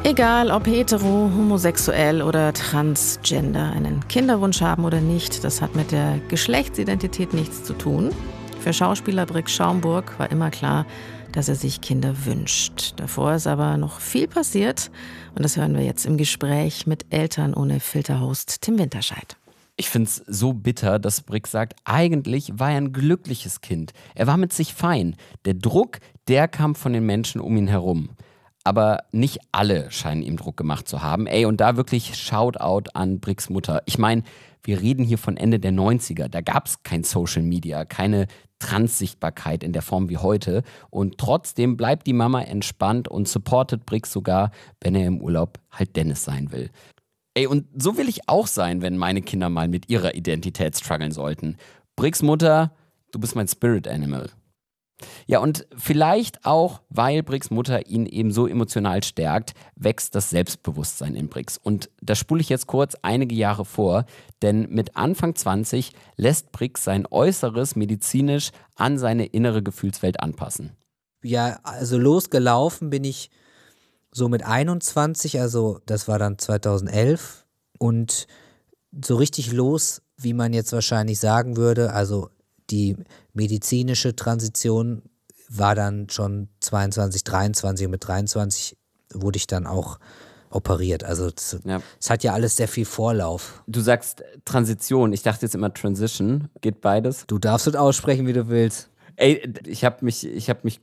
Egal ob hetero, homosexuell oder transgender, einen Kinderwunsch haben oder nicht, das hat mit der Geschlechtsidentität nichts zu tun. Für Schauspieler Brix Schaumburg war immer klar, dass er sich Kinder wünscht. Davor ist aber noch viel passiert und das hören wir jetzt im Gespräch mit Eltern ohne Filter-Host Tim Winterscheid. Ich find's so bitter, dass Brix sagt, eigentlich war er ein glückliches Kind. Er war mit sich fein. Der Druck, der kam von den Menschen um ihn herum. Aber nicht alle scheinen ihm Druck gemacht zu haben. Und da wirklich Shoutout an Brix Mutter. Ich meine, wir reden hier von Ende der 90er. Da gab's kein Social Media, keine Transsichtbarkeit in der Form wie heute. Und trotzdem bleibt die Mama entspannt und supportet Brix sogar, wenn er im Urlaub halt Dennis sein will. Und so will ich auch sein, wenn meine Kinder mal mit ihrer Identität strugglen sollten. Brix Mutter, du bist mein Spirit Animal. Ja, und vielleicht auch, weil Brix Mutter ihn eben so emotional stärkt, wächst das Selbstbewusstsein in Brix. Und da spule ich jetzt kurz einige Jahre vor, denn mit Anfang 20 lässt Brix sein Äußeres medizinisch an seine innere Gefühlswelt anpassen. Ja, also losgelaufen bin ich so mit 21, also das war dann 2011 und so richtig los, wie man jetzt wahrscheinlich sagen würde, also die medizinische Transition war dann schon 22, 23 und mit 23 wurde ich dann auch operiert. Also es hat ja alles sehr viel Vorlauf. Du sagst Transition, ich dachte jetzt immer Transition, geht beides? Du darfst es aussprechen, wie du willst. Ich hab mich